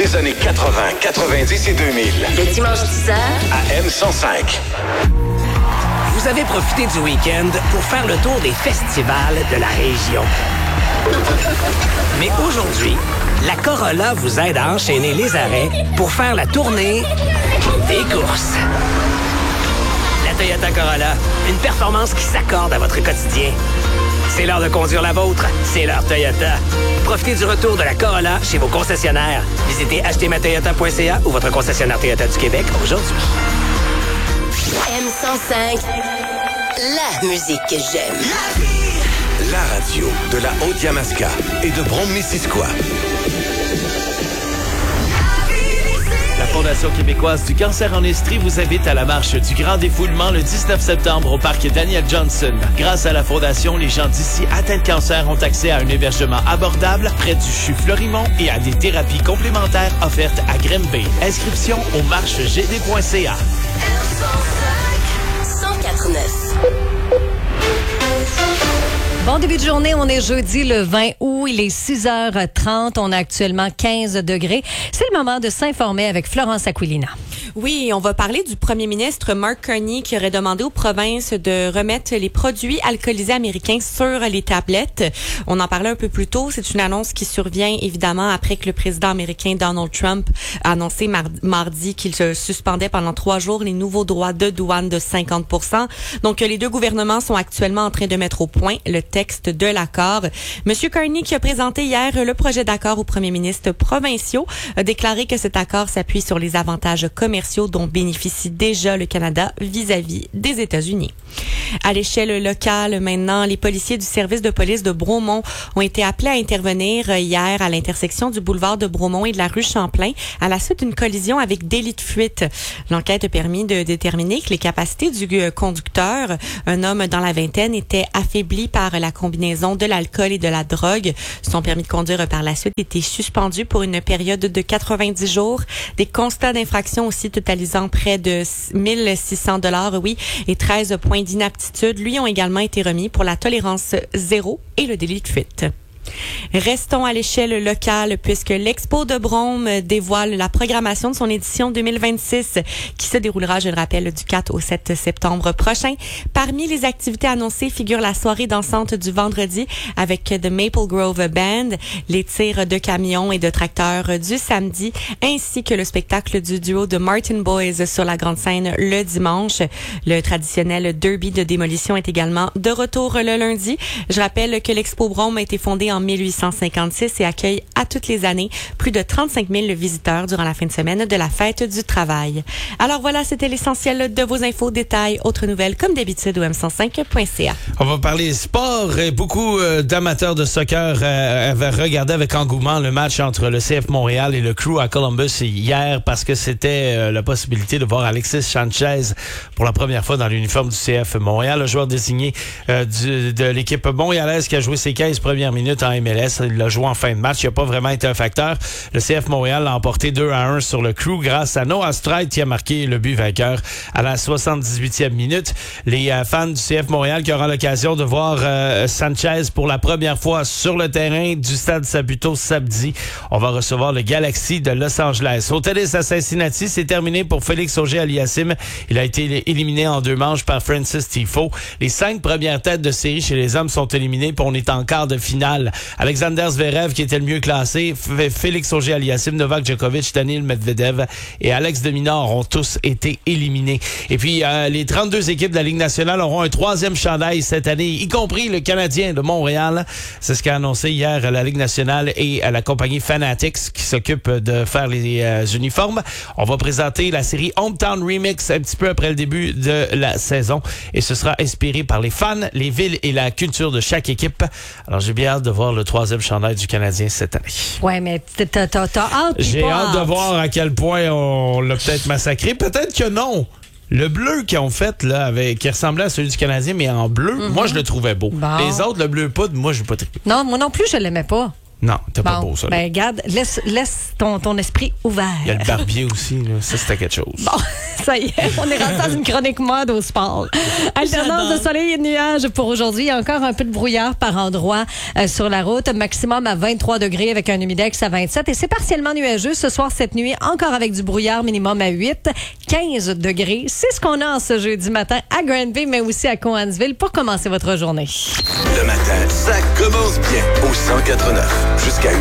des années 80, 90 et 2000. Le dimanche 10h à M105. Vous avez profité du week-end pour faire le tour des festivals de la région. Mais aujourd'hui, la Corolla vous aide à enchaîner les arrêts pour faire la tournée des courses. La Toyota Corolla, une performance qui s'accorde à votre quotidien. C'est l'heure de conduire la vôtre, c'est l'heure Toyota. Profitez du retour de la Corolla chez vos concessionnaires. Visitez achetezmatoyota.ca ou votre concessionnaire Toyota du Québec aujourd'hui. M105, la musique que j'aime. La radio de la Haute-Yamaska et de Brome-Missisquoi. La Fondation québécoise du cancer en Estrie vous invite à la marche du Grand Défoulement le 19 septembre au parc Daniel Johnson. Grâce à la Fondation, les gens d'ici atteints de cancer ont accès à un hébergement abordable près du CHU Fleurimont et à des thérapies complémentaires offertes à Grimby. Inscription au marchegd.ca. 104.9. Bon début de journée, on est jeudi le 20 août, il est 6h30, on a actuellement 15 degrés. C'est le moment de s'informer avec Florence Aquilina. Oui, on va parler du premier ministre Mark Carney qui aurait demandé aux provinces de remettre les produits alcoolisés américains sur les tablettes. On en parlait un peu plus tôt. C'est une annonce qui survient évidemment après que le président américain Donald Trump a annoncé mardi qu'il se suspendait pendant 3 jours les nouveaux droits de douane de 50%. Donc, les deux gouvernements sont actuellement en train de mettre au point le texte de l'accord. Monsieur Carney, qui a présenté hier le projet d'accord aux premiers ministres provinciaux, a déclaré que cet accord s'appuie sur les avantages commerciaux dont bénéficie déjà le Canada vis-à-vis des États-Unis. À l'échelle locale, maintenant, les policiers du service de police de Bromont ont été appelés à intervenir hier à l'intersection du boulevard de Bromont et de la rue Champlain à la suite d'une collision avec délit de fuite. L'enquête a permis de déterminer que les capacités du conducteur, un homme dans la vingtaine, était affaibli par la combinaison de l'alcool et de la drogue. Son permis de conduire par la suite était suspendu pour une période de 90 jours. Des constats d'infraction aussi totalisant près de 1600 $, oui, et 13 points d'inaptitude lui ont également été remis pour la tolérance zéro et le délit de fuite. Restons à l'échelle locale puisque l'Expo de Brome dévoile la programmation de son édition 2026 qui se déroulera, je le rappelle, du 4 au 7 septembre prochain. Parmi les activités annoncées figure la soirée dansante du vendredi avec The Maple Grove Band, les tirs de camions et de tracteurs du samedi, ainsi que le spectacle du duo de Martin Boys sur la grande scène le dimanche. Le traditionnel derby de démolition est également de retour le lundi. Je rappelle que l'Expo Brome a été fondée en 1856 et accueille à toutes les années plus de 35 000 visiteurs durant la fin de semaine de la fête du travail. Alors voilà, c'était l'essentiel de vos infos, détails, autres nouvelles comme d'habitude au m105.ca. On va parler sport. Beaucoup d'amateurs de soccer avaient regardé avec engouement le match entre le CF Montréal et le Crew à Columbus hier parce que c'était la possibilité de voir Alexis Sanchez pour la première fois dans l'uniforme du CF Montréal, le joueur désigné de l'équipe montréalaise qui a joué ses 15 premières minutes en MLS. Il l'a joué en fin de match. Il n'a pas vraiment été un facteur. Le CF Montréal l'a emporté 2-1 sur le Crew grâce à Noah Streit qui a marqué le but vainqueur à la 78e minute. Les fans du CF Montréal qui auront l'occasion de voir Sanchez pour la première fois sur le terrain du stade Saputo samedi. On va recevoir le Galaxy de Los Angeles. Au tennis à Cincinnati, c'est terminé pour Félix Auger-Aliassime. Il a été éliminé en 2 manches par Francis Tiafoe. Les 5 premières têtes de série chez les hommes sont éliminées puis on est en quart de finale. Alexander Zverev qui était le mieux classé, Félix Auger-Aliassime, Novak Djokovic, Daniil Medvedev et Alex de Minaur ont tous été éliminés. Et puis les 32 équipes de la Ligue nationale auront un 3e chandail cette année, y compris le Canadien de Montréal. C'est ce qu'a annoncé hier la Ligue nationale et la compagnie Fanatics qui s'occupe de faire les uniformes. On va présenter la série Hometown Remix un petit peu après le début de la saison et ce sera inspiré par les fans, les villes et la culture de chaque équipe. Alors j'ai bien hâte de voir le 3e chandail du Canadien cette année. Ouais, mais t'as hâte. J'ai hâte de voir à quel point on l'a peut-être massacré. Peut-être que non. Le bleu qu'ils ont fait, là, qui ressemblait à celui du Canadien, mais en bleu, moi, je le trouvais beau. Bon. Les autres, le bleu poudre, moi, je n'ai pas trippé. Non, moi non plus, je l'aimais pas. Non, t'es pas beau, ça. Ben, regarde, laisse ton esprit ouvert. Il y a le barbier aussi, là. Ça, c'était quelque chose. Bon, ça y est, on est rentré dans une chronique mode au sport. Alternance de soleil et de nuages pour aujourd'hui. Il y a encore un peu de brouillard par endroit sur la route. Maximum à 23 degrés avec un humidex à 27. Et c'est partiellement nuageux ce soir, cette nuit. Encore avec du brouillard, minimum à 8. 15 degrés. C'est ce qu'on a en ce jeudi matin à Granby, mais aussi à Cowansville pour commencer votre journée. Le matin, ça commence bien au 109 jusqu'à 1h.